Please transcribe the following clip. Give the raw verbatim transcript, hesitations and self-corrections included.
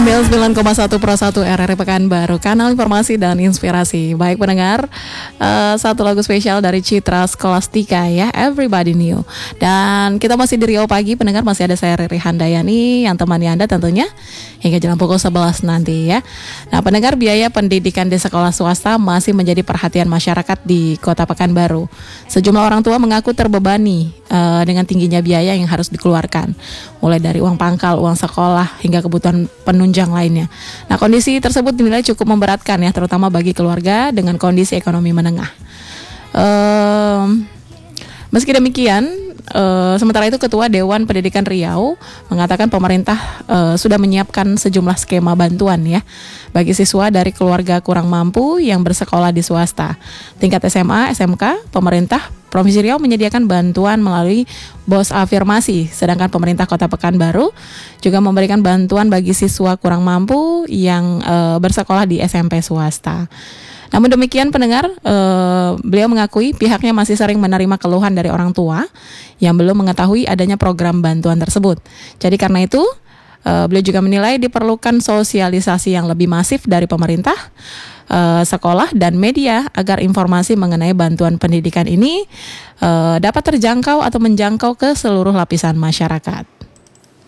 sembilan puluh sembilan koma satu Pro satu R R I Pekanbaru, kanal informasi dan inspirasi. Baik pendengar, uh, satu lagu spesial dari Citra Scholastika ya, Everybody Knew. Dan kita masih di Riau Pagi, pendengar, masih ada saya Riri Handayani yang temani Anda tentunya hingga jam pukul sebelas nanti ya. Nah pendengar, biaya pendidikan di sekolah swasta masih menjadi perhatian masyarakat di Kota Pekanbaru. Sejumlah orang tua mengaku terbebani uh, dengan tingginya biaya yang harus dikeluarkan, mulai dari uang pangkal, uang sekolah, hingga kebutuhan penunjang lainnya. Nah, kondisi tersebut dinilai cukup memberatkan ya, terutama bagi keluarga dengan kondisi ekonomi menengah. Um, meski demikian, uh, sementara itu Ketua Dewan Pendidikan Riau mengatakan pemerintah uh, sudah menyiapkan sejumlah skema bantuan ya bagi siswa dari keluarga kurang mampu yang bersekolah di swasta. Tingkat S M A, S M K, pemerintah Provinsi Riau menyediakan bantuan melalui BOS Afirmasi, sedangkan pemerintah Kota Pekanbaru juga memberikan bantuan bagi siswa kurang mampu yang e, bersekolah di S M P swasta. Namun demikian pendengar, e, beliau mengakui pihaknya masih sering menerima keluhan dari orang tua yang belum mengetahui adanya program bantuan tersebut. Jadi karena itu, e, beliau juga menilai diperlukan sosialisasi yang lebih masif dari pemerintah, Uh, sekolah dan media agar informasi mengenai bantuan pendidikan ini uh, dapat terjangkau atau menjangkau ke seluruh lapisan masyarakat.